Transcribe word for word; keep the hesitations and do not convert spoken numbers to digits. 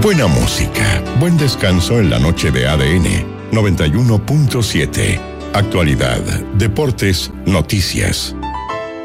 Buena música, buen descanso en la noche de A D N noventa y uno punto siete. Actualidad, deportes, noticias.